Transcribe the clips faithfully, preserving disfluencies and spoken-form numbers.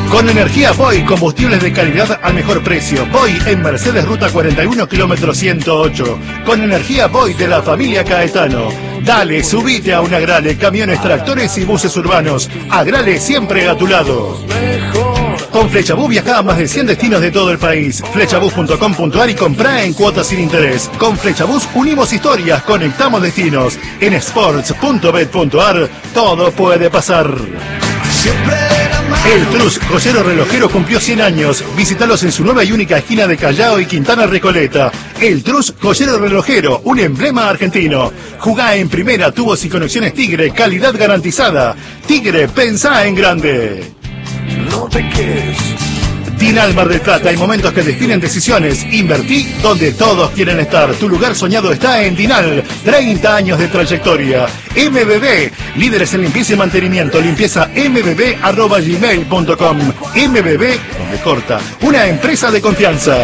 Con energía Boy, combustibles de calidad al mejor precio. Boy en Mercedes Ruta cuarenta y uno, kilómetro ciento ocho. Con energía Boy de la familia Caetano. Dale, subite a un Agrale, camiones, tractores y buses urbanos. Agrale siempre a tu lado. Con Flechabús viaja a más de cien destinos de todo el país. Flechabús punto com punto ar y comprá en cuotas sin interés. Con Flechabús unimos historias, conectamos destinos. En sports punto bet punto ar todo puede pasar. El Trus, joyero relojero, cumplió cien años. Visítalos en su nueva y única esquina de Callao y Quintana Recoleta. El Trus, joyero relojero, un emblema argentino. Jugá en primera, tubos y conexiones Tigre, calidad garantizada. Tigre, pensá en grande. No te quedes. Dinal Mar del Plata, hay momentos que definen decisiones. Invertí donde todos quieren estar. Tu lugar soñado está en Dinal. treinta años de trayectoria. M B B, líderes en limpieza y mantenimiento. Limpieza m b b arroba gmail punto com. M B B, donde corta. Una empresa de confianza.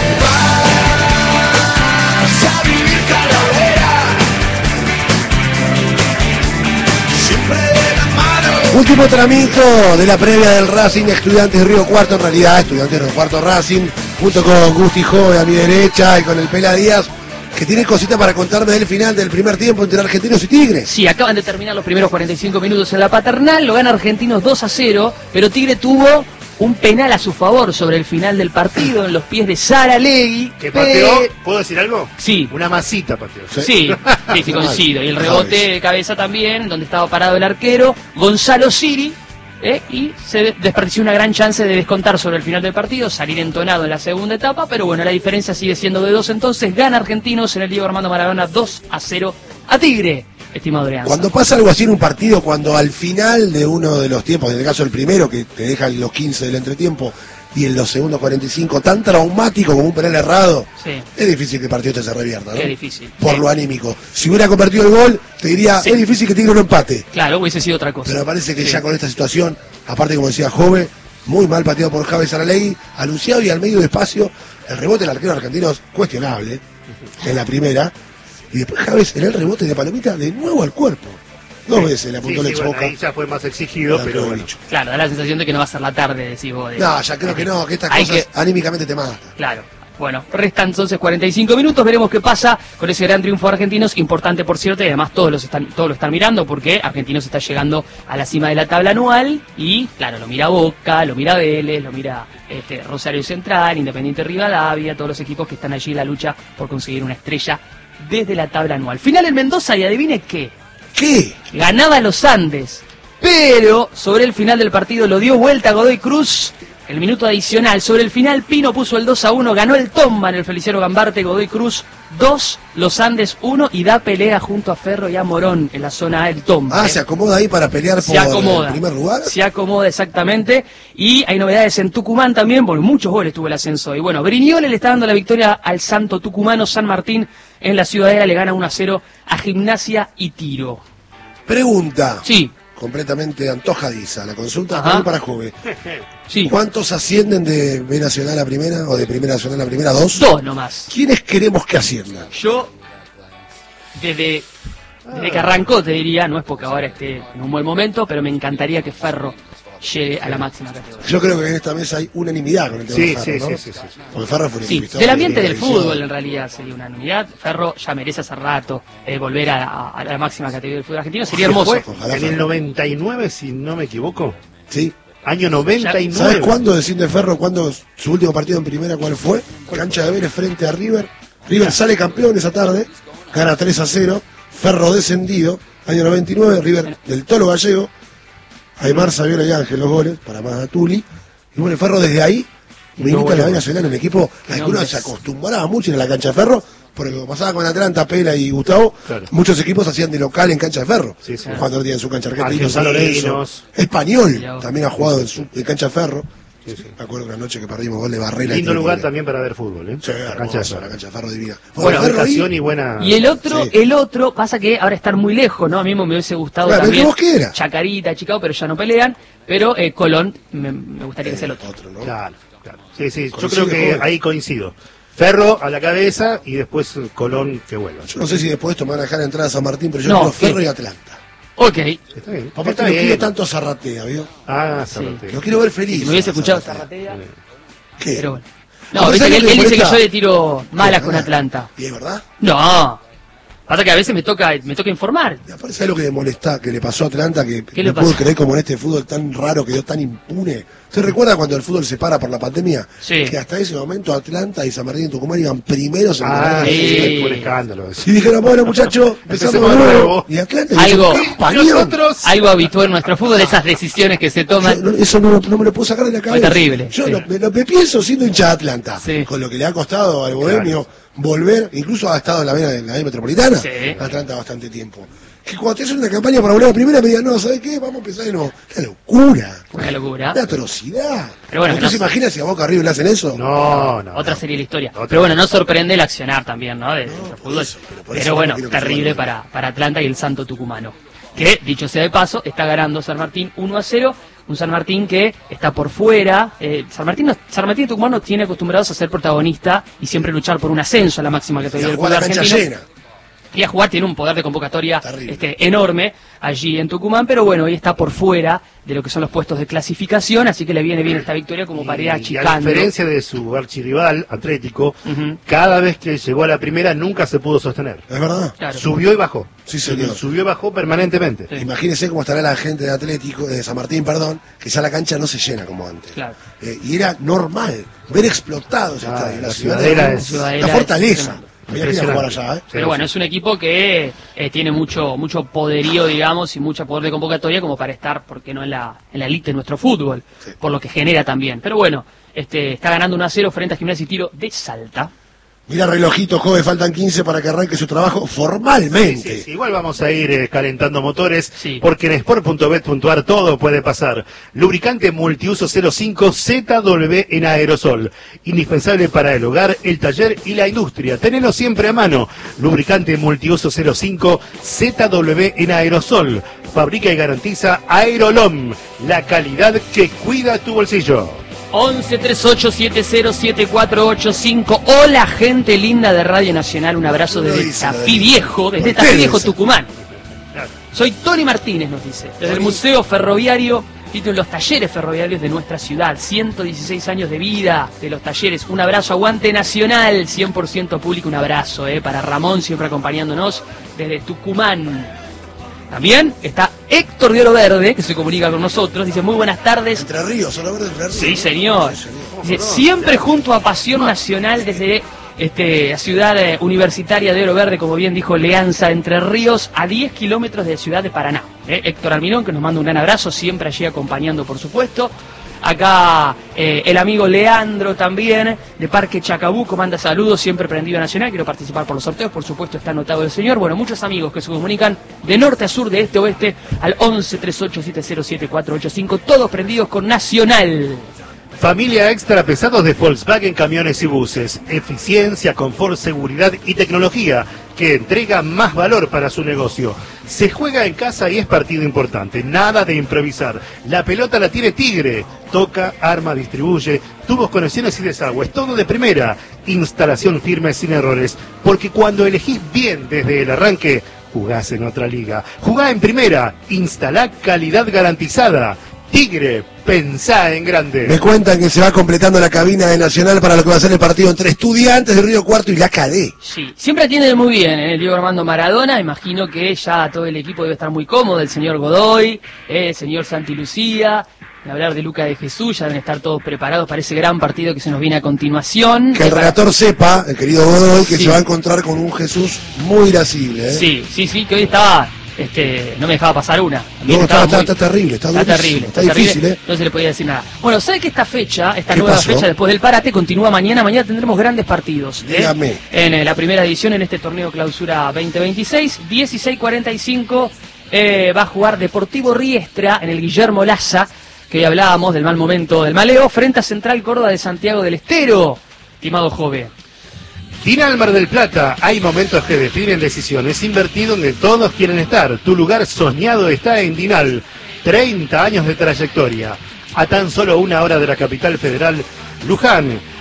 Último tramito de la previa del Racing, Estudiantes de Río Cuarto, en realidad Estudiantes de Río Cuarto Racing, junto con Gusti Joven a mi derecha y con el Pela Díaz, que tiene cositas para contarme del final del primer tiempo entre Argentinos y Tigres. Sí, acaban de terminar los primeros cuarenta y cinco minutos en la Paternal, lo gana Argentinos dos a cero, pero Tigre tuvo un penal a su favor sobre el final del partido en los pies de Saralegui. ¿Que pateó? ¿Puedo decir algo? Sí. Una masita pateó. Sí, sí, sí, sí, coincido. Y el rebote de cabeza también, donde estaba parado el arquero, Gonzalo Siri, ¿eh? Y se desperdició una gran chance de descontar sobre el final del partido, salir entonado en la segunda etapa, pero bueno, la diferencia sigue siendo de dos, entonces gana Argentinos en el Diego Armando Maradona dos a cero a Tigre. Estimado Adrián. Cuando pasa algo así en un partido, cuando al final de uno de los tiempos, en el caso del primero, que te deja los quince del entretiempo, y en los segundos cuarenta y cinco, tan traumático como un penal errado, sí, es difícil que el partido te se revierta, ¿no? Es difícil. Por sí. lo anímico. Si hubiera convertido el gol, te diría, sí, es difícil que Tigre no empate. Claro, hubiese sido otra cosa. Pero me parece que sí. ya con esta situación, aparte como decía Jove, muy mal pateado por Javi Saralegui, anunciado y al medio de espacio, el rebote del arquero argentino es cuestionable, en la primera, y después Javes en el rebote de Palomita de nuevo al cuerpo. Dos sí. veces le apuntó sí, el sí, ex Boca. Bueno, ahí ya fue más exigido, pero, pero bueno. Claro, da la sensación de que no va a ser la tarde, decís vos. De... No, ya creo que no, que estas cosas que... anímicamente te matan. Claro. Bueno, restan entonces cuarenta y cinco minutos, veremos qué pasa con ese gran triunfo de Argentinos, importante por cierto, y además todos los están, todos lo están mirando porque Argentinos está llegando a la cima de la tabla anual y claro, lo mira Boca, lo mira Vélez, lo mira este, Rosario Central, Independiente Rivadavia, todos los equipos que están allí en la lucha por conseguir una estrella desde la tabla anual. Final en Mendoza y adivine qué. ¿Qué? Ganaba los Andes, pero sobre el final del partido lo dio vuelta Godoy Cruz. El minuto adicional, sobre el final Pino puso el dos a uno, ganó el Tomba en el Feliciano Gambarte, Godoy Cruz dos, Los Andes uno y da pelea junto a Ferro y a Morón en la zona A el Tomba. Ah, ¿eh? se acomoda ahí para pelear por el primer lugar. Se acomoda exactamente y hay novedades en Tucumán también, porque muchos goles tuvo el ascenso. Y bueno, Brignole le está dando la victoria al santo tucumano. San Martín en la Ciudadela le gana uno a cero a Gimnasia y Tiro. Pregunta. Sí. Completamente antojadiza. La consulta también para Jove. Sí. ¿Cuántos ascienden de B Nacional a Primera o de Primera Nacional a Primera? ¿Dos? Dos nomás. ¿Quiénes queremos que asciendan? Yo, desde, desde que arrancó, te diría, no es porque ahora esté en un buen momento, pero me encantaría que Ferro llegue a la máxima categoría. Yo creo que en esta mesa hay unanimidad con el tema sí, de Ferro, sí, ¿no? sí, sí, sí. Porque Ferro fue un sí, equipo del ambiente del televisión. fútbol en realidad sería unanimidad. Ferro ya merece hace rato eh, volver a, a, a la máxima categoría del fútbol argentino, sería hermoso. Fue en el noventa y nueve, si no me equivoco. Sí. Año noventa y nueve. ¿Sabes cuándo desciende Ferro? ¿Cuándo su último partido en Primera cuál fue? Cancha de Vélez frente a River. River sale campeón esa tarde, gana tres a cero. Ferro descendido, año noventa y nueve, River del Tolo Gallego. Aymar, Saviola y Ángel los goles para Magatuli. Y bueno, Ferro desde ahí milita no, bueno, la B Nacional, un equipo al que uno se acostumbraba mucho en la cancha de Ferro, porque como pasaba con Atlanta, Pela y Gustavo, claro, muchos equipos hacían de local en cancha de Ferro. Sí, sí. Cuando tienen su cancha argentina, San Lorenzo. Español también ha jugado en, su, en cancha de Ferro. Sí, sí. Me acuerdo una noche que perdimos gol de Barrera. Lindo lugar también para ver fútbol, ¿eh? Sí, la cancha, hermoso, la cancha de Ferro divina. Buena ubicación y buena... Y el otro, sí, el otro, pasa que ahora están muy lejos, ¿no? A mí me hubiese gustado claro, también Chacarita, Chicago, pero ya no pelean. Pero eh, Colón, me, me gustaría eh, que sea el otro. otro ¿no? Claro, claro. Sí, sí, yo creo que joven. Ahí coincido. Ferro a la cabeza y después Colón que vuelva. Yo no sé si después de esto me van a dejar entrar a San Martín, pero yo no, creo Ferro y Atlanta. Ok. Está bien. Aparte Está no quiero bien. tanto Zarratea, ¿vio? Ah, Sí. Zarratea. Lo quiero ver feliz. Si me hubiese escuchado Zarratea. Zarratea. ¿Qué? Pero bueno. A No, viste pesar que de él, que él dice que molesta- yo le tiro malas con ¿Verdad? Atlanta. ¿Y es verdad? No. Pasa que a veces me toca, me toca informar. Y aparte, ¿sabes lo que le molesta, que le pasó a Atlanta? Que ¿Qué no le puedo pasó? creer como en este fútbol tan raro, quedó tan impune. ¿Usted recuerda cuando el fútbol se para por la pandemia? Sí. Que hasta ese momento Atlanta y San Martín y Tucumán iban primeros en Ah, ganar. sí. sí, fue un escándalo. Y dijeron, bueno, muchachos, empezamos Empecemos de de nuevo. nuevo. Y Atlanta Algo. hizo un campañón. Nosotros. Algo habitual en nuestro fútbol, esas decisiones que se Yo, toman. no, eso no, no me lo puedo sacar de la cabeza. terrible, Yo sí. lo, me, lo- me pienso siendo hincha de Atlanta. Sí. Con lo que le ha costado al bohemio volver, incluso ha estado en la vena de la vena metropolitana. Sí. Atlanta bastante tiempo. Que cuando te hacen una campaña para volver a primera, me digan, no, ¿sabes qué? Vamos a empezar de nuevo. Una locura. Una locura. Una atrocidad. Pero bueno, ¿Usted no- se imagina si a Boca River le hacen eso? No, no. Otra no. serie de la historia. Otra. Pero bueno, no sorprende el accionar también, ¿no? De nuestro por fútbol. eso, pero por Pero eso bueno, no quiero que terrible se vuelva. para, para Atlanta y el Santo Tucumano. Que, dicho sea de paso, está ganando San Martín uno a cero. Un San Martín que está por fuera. Eh, San Martín no- San Martín y Tucumán nos tiene acostumbrados a ser protagonista y siempre luchar por un ascenso a la máxima Y categoría a del jugar fútbol la cancha argentino. llena. Y a jugar tiene un poder de convocatoria Terrible. este, enorme allí en Tucumán, pero bueno, hoy está por fuera de lo que son los puestos de clasificación, así que le viene bien esta victoria como para ir Y a achicando. diferencia de su archirrival, Atlético, Ujú. cada vez que llegó a la primera nunca se pudo sostener. ¿Es verdad? Claro. Subió y bajó. Sí, señor. Subió y bajó permanentemente. Sí. Imagínese cómo estará la gente de Atlético, de San Martín, perdón, que ya la cancha no se llena como antes. Claro. Eh, y era normal ver explotados Ah, estadio. la Ciudadela Ciudadela es es- Ciudadela la es fortaleza. tremendo. Había que ir a jugar allá, ¿eh? Pero bueno, es un equipo que eh, tiene mucho mucho poderío, digamos, y mucho poder de convocatoria como para estar, ¿por qué no?, en la en la elite de nuestro fútbol, Sí. por lo que genera también. Pero bueno, este está ganando uno a cero frente a Gimnasia y Tiro de Salta. Mira, relojito, joven, faltan quince para que arranque su trabajo formalmente. Sí, sí, igual vamos a ir eh, calentando motores, Sí. porque en sport punto bet punto a r todo puede pasar. Lubricante multiuso cero cinco Z W en aerosol, indispensable para el hogar, el taller y la industria. Tenelo siempre a mano. Lubricante multiuso cero cinco Z W en aerosol. Fabrica y garantiza Aerolom, la calidad que cuida tu bolsillo. once treinta y ocho setenta siete cuatro ocho cinco. Hola, gente linda de Radio Nacional. Un abrazo No lo desde dice, no lo Tafí dice. Viejo, desde ¿Por qué Tafí Viejo, dice? Tucumán. Soy Tony Martínez, nos dice, desde el Tony. Museo Ferroviario y de los talleres ferroviarios de nuestra ciudad. ciento dieciséis años de vida de los talleres. Un abrazo, aguante nacional, cien por ciento público. Un abrazo eh, para Ramón, siempre acompañándonos desde Tucumán. También está Héctor de Oro Verde, que se comunica con nosotros. Dice, muy buenas tardes. Entre Ríos, solo ver Entre Ríos. Sí, señor. Sí, señor. Dice, siempre junto a Pasión Nacional desde este, la ciudad eh, universitaria de Oro Verde, como bien dijo Leanza, Entre Ríos, a diez kilómetros de la ciudad de Paraná. Eh, Héctor Almirón, que nos manda un gran abrazo, siempre allí acompañando, por supuesto. Acá eh, el amigo Leandro también, de Parque Chacabuco, manda saludos, siempre prendido a Nacional. Quiero participar por los sorteos, por supuesto está anotado el señor. Bueno, muchos amigos que se comunican de norte a sur, de este a oeste, al once treinta y ocho setenta siete cuatro ocho cinco, todos prendidos con Nacional. Familia extra pesados de Volkswagen Camiones y Buses. Eficiencia, confort, seguridad y tecnología que entrega más valor para su negocio. Se juega en casa y es partido importante. Nada de improvisar. La pelota la tiene Tigre. Toca, arma, distribuye. Tubos, conexiones y desagües. Todo de primera. Instalación firme sin errores. Porque cuando elegís bien desde el arranque, jugás en otra liga. Jugá en primera. Instalá calidad garantizada. Tigre, pensá en grande. Me cuentan que se va completando la cabina de Nacional para lo que va a ser el partido entre Estudiantes de Río Cuarto y la C A D. Sí, siempre atienden muy bien en el Diego Armando Maradona. Imagino que ya todo el equipo debe estar muy cómodo. El señor Godoy, eh, el señor Santi Lucía, de hablar de Luca de Jesús, ya deben estar todos preparados para ese gran partido que se nos viene a continuación. Que el Eh, para- relator sepa, el querido Godoy, que Sí. se va a encontrar con un Jesús muy irascible. ¿eh? Sí, sí, sí, que hoy estaba, este, no me dejaba pasar una. También No, estaba está, muy- está, está terrible, está, Está durísimo, terrible, está, está difícil, terrible, ¿eh? no se le podía decir nada. Bueno, ¿sabe que esta fecha, esta ¿Qué nueva pasó? fecha después del parate continúa mañana? Mañana tendremos grandes partidos. ¿eh? Dígame. En eh, la primera edición en este torneo Clausura veinte veintiséis, dieciséis cuarenta y cinco eh, va a jugar Deportivo Riestra en el Guillermo Laza, que hoy hablábamos del mal momento del maleo, frente a Central Córdoba de Santiago del Estero, estimado joven. Dinal Mar del Plata, hay momentos que definen decisiones. Invertí donde todos quieren estar. Tu lugar soñado está en Dinal. treinta años de trayectoria. A tan solo una hora de la capital federal, Luján.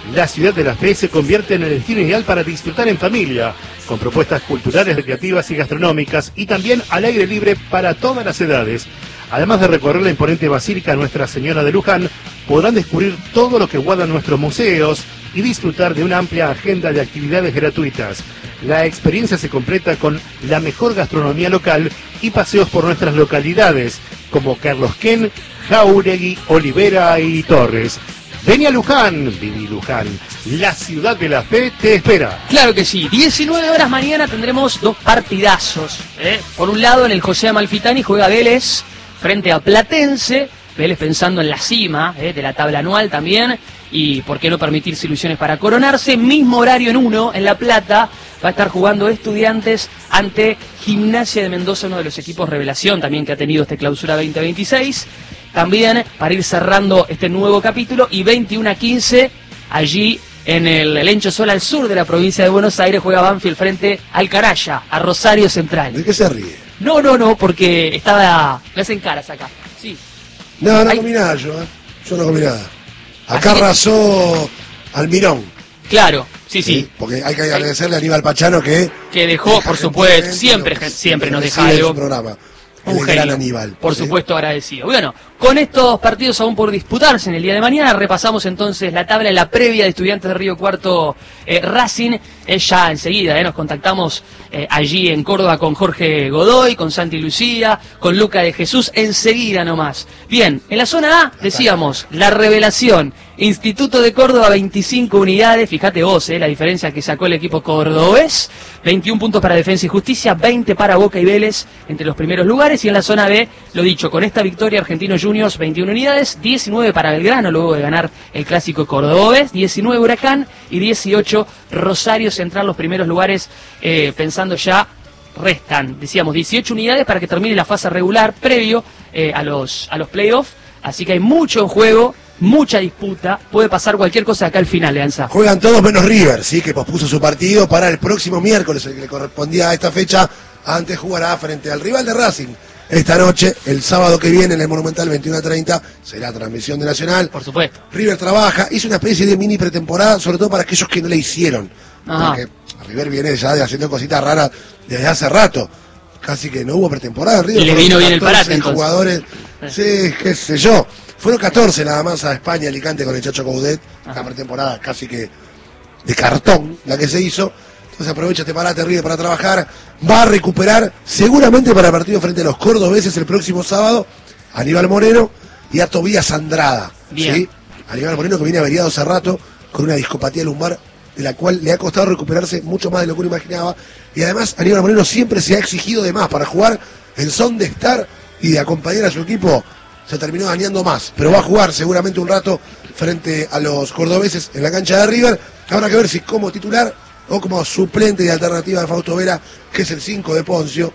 La Ciudad de la Fe se convierte en el destino ideal para disfrutar en familia, con propuestas culturales, recreativas y gastronómicas, y también al aire libre para todas las edades. Además de recorrer la imponente Basílica Nuestra Señora de Luján, podrán descubrir todo lo que guardan nuestros museos y disfrutar de una amplia agenda de actividades gratuitas. La experiencia se completa con la mejor gastronomía local y paseos por nuestras localidades, como Carlos Quén, Jáuregui, Olivera y Torres. Vení a Luján, viví Luján, la Ciudad de la Fe te espera. Claro que sí, diecinueve horas mañana tendremos dos partidazos. ¿eh? Por un lado, en el José Amalfitani juega Vélez frente a Platense, Vélez pensando en la cima ¿eh? de la tabla anual también, y por qué no permitirse ilusiones para coronarse. Mismo horario en uno, en La Plata, va a estar jugando Estudiantes ante Gimnasia de Mendoza, uno de los equipos revelación también que ha tenido este clausura veinte veintiséis. También para ir cerrando este nuevo capítulo, y veintiuno a quince, allí en el Helencho Sol al sur de la provincia de Buenos Aires, juega Banfield frente al Caraya, a Rosario Central. ¿De qué se ríe? No, no, no, porque estaba... me hacen caras acá, sí. No, no Hay... comí nada yo, ¿eh? Yo no comí nada. Acá que... arrasó Almirón. Claro, sí, sí. Sí, porque hay que agradecerle a Aníbal Pachano que... Que dejó, por supuesto, siempre, siempre nos deja algo. Su programa. Un el genio, gran Aníbal. por ¿sí? supuesto agradecido. Bueno, con estos partidos aún por disputarse en el día de mañana, repasamos entonces la tabla en la previa de Estudiantes de Río Cuarto eh, Racing. Eh, ya enseguida eh, nos contactamos eh, allí en Córdoba con Jorge Godoy, con Santi Lucía, con Luca de Jesús, enseguida nomás. Bien, en la zona A decíamos, la revelación, Instituto de Córdoba veinticinco unidades, fíjate vos eh, la diferencia que sacó el equipo cordobés, veintiún puntos para Defensa y Justicia, veinte para Boca y Vélez entre los primeros lugares, y en la zona B, lo dicho, con esta victoria Argentinos Juniors veintiuna unidades, diecinueve para Belgrano luego de ganar el clásico cordobés, diecinueve Huracán y dieciocho Rosario Central, los primeros lugares, eh, pensando ya, restan, decíamos, dieciocho unidades para que termine la fase regular previo eh, a los, a los playoffs, así que hay mucho en juego, mucha disputa, puede pasar cualquier cosa acá al final, Leanza. Juegan todos menos River, sí, que pospuso su partido para el próximo miércoles, el que le correspondía a esta fecha. Antes jugará frente al rival de Racing esta noche, el sábado que viene en el Monumental veintiuno a treinta, será transmisión de Nacional. Por supuesto. River trabaja, hizo una especie de mini pretemporada, sobre todo para aquellos que no le hicieron. Ajá. Porque River viene ya de haciendo cositas raras desde hace rato. Casi que no hubo pretemporada en River. Y le vino bien el parate, entonces. Jugadores, sí, qué sé yo. Fueron catorce nada más a España, Alicante con el Chacho Coudet. La pretemporada casi que de cartón, la que se hizo. Entonces aprovecha este parate River para trabajar. Va a recuperar seguramente para el partido frente a los cordobeses el próximo sábado a Aníbal Moreno y a Tobías Andrada. Bien. ¿sí? Aníbal Moreno, que viene averiado hace rato con una discopatía lumbar de la cual le ha costado recuperarse mucho más de lo que uno imaginaba. Y además Aníbal Moreno siempre se ha exigido de más para jugar en son de estar y de acompañar a su equipo. Se terminó dañando más, pero va a jugar seguramente un rato frente a los cordobeses en la cancha de River. Habrá que ver si como titular o como suplente y alternativa de Fausto Vera, que es el cinco de Poncio.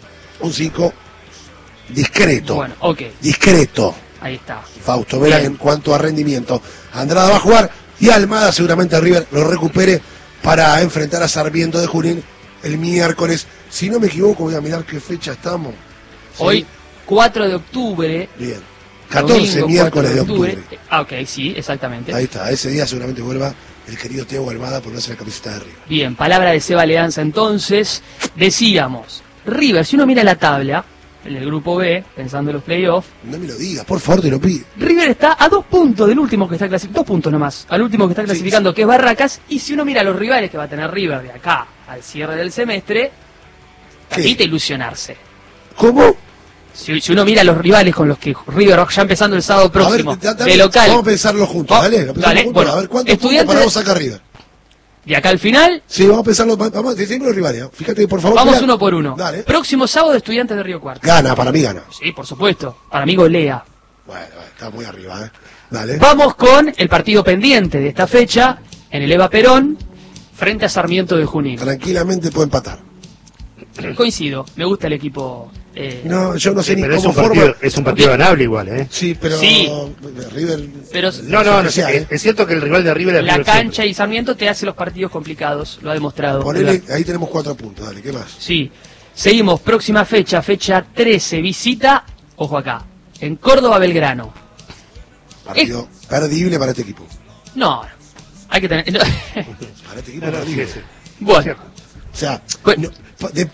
Un cinco discreto. Bueno, ok. Discreto. Ahí está. Fausto Vera Bien. en cuanto a rendimiento. Andrada va a jugar y Almada seguramente a River lo recupere para enfrentar a Sarmiento de Junín el miércoles. Si no me equivoco, voy a mirar qué fecha estamos. ¿Sí? Hoy, cuatro de octubre. Bien. catorce domingo, miércoles cuatro de octubre. Ah, ok, sí, exactamente. Ahí está, ese día seguramente vuelva el querido Thiago Almada por no hacer la camiseta de River. Bien, palabra de Seba Leanza entonces. Decíamos, River, si uno mira la tabla, en el grupo B, pensando en los playoffs, No me lo digas, por favor, te lo pido. River está a dos puntos del último que está clasificando, dos puntos nomás, al último que está clasificando, sí. que es Barracas, y si uno mira los rivales que va a tener River de acá al cierre del semestre, ¿Qué? permite ilusionarse. ¿Cómo? Si, si uno mira los rivales con los que River, ya empezando el sábado próximo, a ver, dame, de local, vamos a pensarlo juntos, Va- dale, lo pensamos dale, juntos, bueno, a ver cuántos puntos Estudiantes- para vos saca River. de acá al final, Sí, vamos a pensarlo, vamos a decir los rivales, fíjate, por favor. vamos mira. uno por uno. Dale. Próximo sábado, Estudiantes de Río Cuarto. Gana, para mí gana. Sí, por supuesto, para mí golea. Bueno, está muy arriba, ¿eh? Dale. Vamos con el partido pendiente de esta fecha, en el Eva Perón, frente a Sarmiento de Junín. Tranquilamente puede empatar. Coincido, me gusta el equipo. eh, No, yo no sé Sí, ni pero es cómo un, forma. partido, es un partido ganable igual, ¿eh? Sí, pero Sí. River. pero No, no, no, especial, es, ¿eh? es cierto que el rival de River es la River cancha siempre. y Sarmiento te hace los partidos complicados, lo ha demostrado. Ponele, ahí tenemos cuatro puntos, dale, ¿qué más? Sí. Seguimos, próxima fecha, fecha trece, visita, ojo acá, en Córdoba Belgrano. Partido perdible para este equipo. No, Hay que tener... Para este equipo No, no, perdido. sí, sí. Bueno, O sea, Bueno. no, de,